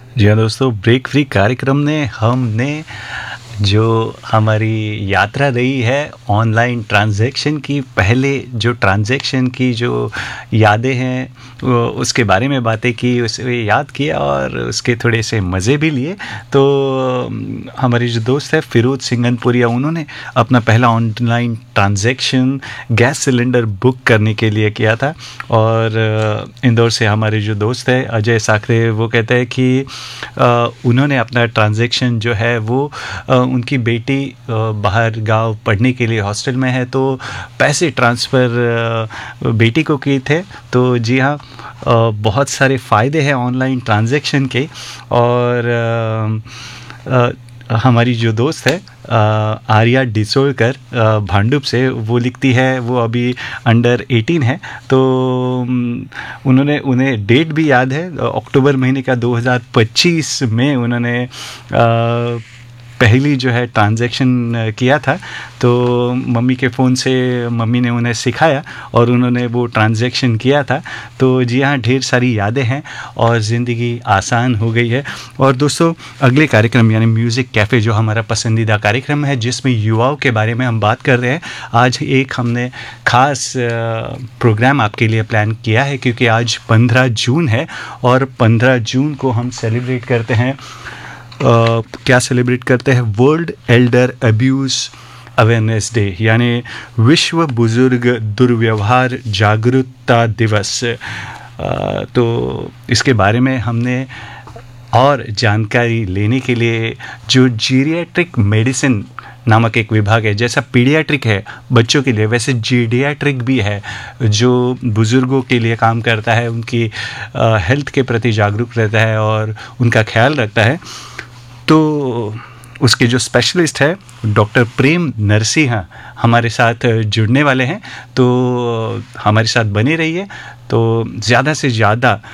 जी हाँ दोस्तों, break free कार्यक्रम ने हमने जो हमारी यात्रा रही है ऑनलाइन ट्रांजैक्शन की, पहले जो ट्रांजैक्शन की जो यादें हैं उसके बारे में बातें की, उसे याद किया और उसके थोड़े से मज़े भी लिए। तो हमारे जो दोस्त है फिरोज सिंगनपुरिया, उन्होंने अपना पहला online transaction gas cylinder book करने के लिए किया था। और इंदौर से हमारे जो दोस्त है अजय साखरे, वो कहते हैं कि उन्होंने अपना ट्रांजैक्शन जो है वो उनकी बेटी बाहर गांव पढ़ने के लिए हॉस्टल में है, तो पैसे ट्रांसफ़र बेटी को किए थे। तो जी हाँ, बहुत सारे फ़ायदे हैं ऑनलाइन ट्रांजैक्शन के। और हमारी जो दोस्त है आर्या डिसोलकर भांडुप से, वो लिखती है, वो अभी अंडर 18 है। तो उन्हें डेट भी याद है, अक्टूबर महीने का 2025 में उन्होंने पहली जो है ट्रांजैक्शन किया था। तो मम्मी के फ़ोन से मम्मी ने उन्हें सिखाया और उन्होंने वो ट्रांजैक्शन किया था। तो जी हाँ, ढेर सारी यादें हैं और ज़िंदगी आसान हो गई है। और दोस्तों, अगले कार्यक्रम यानी म्यूज़िक कैफ़े जो हमारा पसंदीदा कार्यक्रम है, जिसमें युवाओं के बारे में हम बात कर रहे हैं, आज एक हमने ख़ास प्रोग्राम आपके लिए प्लान किया है, क्योंकि आज 15 जून है और 15 जून को हम सेलिब्रेट करते हैं क्या सेलिब्रेट करते हैं, world Elder abuse awareness day, यानी विश्व बुजुर्ग दुर्व्यवहार जागरूकता दिवस। तो इसके बारे में हमने और जानकारी लेने के लिए जो जीरियाट्रिक मेडिसिन नामक एक विभाग है, जैसा पीडियाट्रिक है बच्चों के लिए, वैसे जीडियाट्रिक भी है जो बुज़ुर्गों के लिए काम करता है, उनकी हेल्थ के प्रति जागरूक रहता है और उनका ख्याल रखता है। तो उसके जो स्पेशलिस्ट है डॉक्टर प्रेम नरसिंह हमारे साथ जुड़ने वाले हैं। तो हमारे साथ बने रहिए। तो ज़्यादा से ज़्यादा